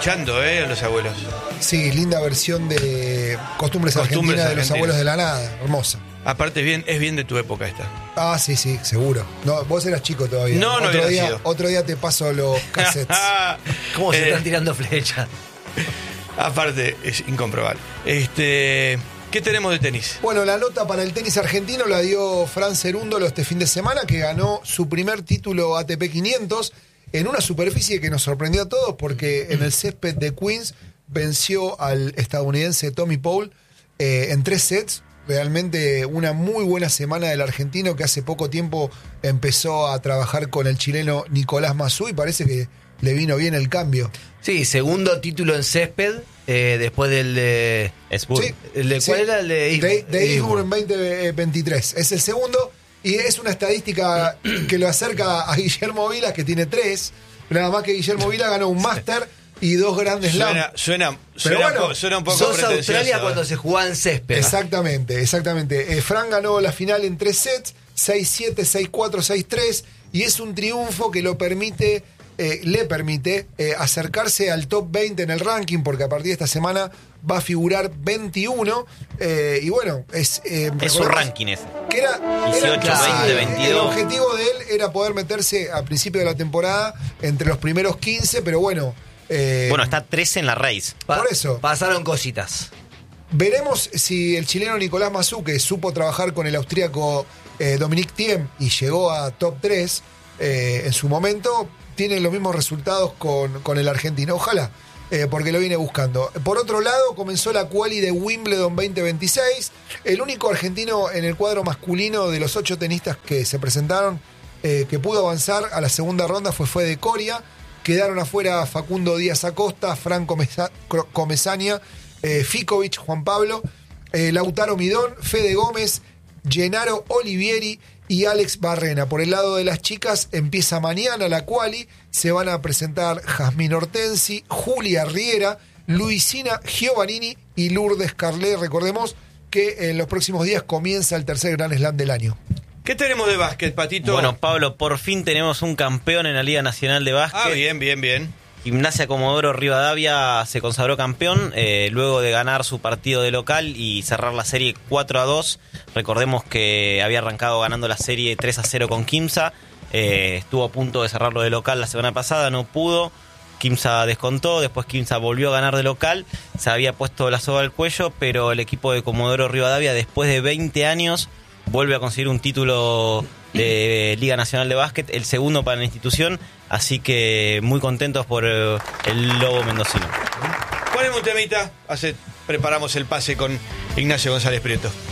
escuchando, los abuelos. Sí, linda versión de Costumbres Argentinas de los Abuelos de la Nada. Hermosa. Aparte es bien de tu época esta. Ah, sí, seguro. No, vos eras chico todavía. No había nacido. Otro día te paso los cassettes. ¿Cómo se están tirando flechas? Aparte, es incomprobable. ¿Qué tenemos de tenis? Bueno, la nota para el tenis argentino la dio Fran Cerúndolo este fin de semana, que ganó su primer título ATP 500 en una superficie que nos sorprendió a todos, porque en el césped de Queens venció al estadounidense Tommy Paul en 3 sets. Realmente una muy buena semana del argentino, que hace poco tiempo empezó a trabajar con el chileno Nicolás Massú, y parece que le vino bien el cambio. Sí, segundo título en césped, después del de Spurs. Sí, ¿Cuál era el de Eastbourne en 2023? Es el segundo, y es una estadística que lo acerca a Guillermo Vilas, que tiene 3. Nada más que Guillermo Vilas ganó un Máster y 2 grandes Slam. Suena un poco sos pretencioso. Australia cuando se jugaba en césped. Exactamente. Fran ganó la final en 3 sets, 6-7, 6-4, 6-3, y es un triunfo que le permite acercarse al top 20 en el ranking, porque a partir de esta semana va a figurar 21. Y bueno, es su ranking ese. Que era 18, 20, 22. El objetivo de él era poder meterse a principio de la temporada entre los primeros 15, pero bueno. Está 13 en la race. Por eso. Pasaron cositas. Veremos si el chileno Nicolás Massú, que supo trabajar con el austríaco Dominique Thiem y llegó a top 3 en su momento, tiene los mismos resultados con el argentino. Ojalá, porque lo viene buscando. Por otro lado, comenzó la quali de Wimbledon 2026. El único argentino en el cuadro masculino de los 8 tenistas que se presentaron que pudo avanzar a la segunda ronda fue de Coria. Quedaron afuera Facundo Díaz Acosta, Franco Comesaña, Ficovich, Juan Pablo, Lautaro Midón, Fede Gómez, Gennaro Olivieri y Alex Barrena. Por el lado de las chicas, empieza mañana la quali. Se van a presentar Jazmín Hortensi, Julia Riera, Luisina Giovannini y Lourdes Carlet. Recordemos que en los próximos días comienza el tercer Grand Slam del año. ¿Qué tenemos de básquet, Patito? Bueno, Pablo, por fin tenemos un campeón en la Liga Nacional de Básquet. Bien. Gimnasia Comodoro Rivadavia se consagró campeón luego de ganar su partido de local y cerrar la serie 4-2. Recordemos que había arrancado ganando la serie 3-0 con Quimsa. Estuvo a punto de cerrarlo de local la semana pasada, no pudo. Quimsa descontó, después Quimsa volvió a ganar de local. Se había puesto la soga al cuello, pero el equipo de Comodoro Rivadavia, después de 20 años, vuelve a conseguir un título de Liga Nacional de Básquet, el segundo para la institución, así que muy contentos por el Lobo mendocino. Ponemos un temita, preparamos el pase con Ignacio González Prieto.